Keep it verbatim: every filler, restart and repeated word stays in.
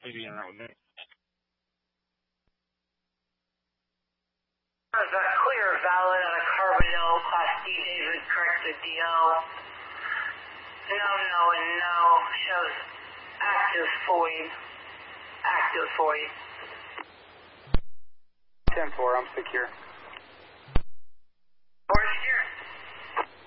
be in that with me. There's a clear valid on a Carbonell Class D, David, corrected D L. No, no, and no. Shows active void. Active void. ten four, I'm secure.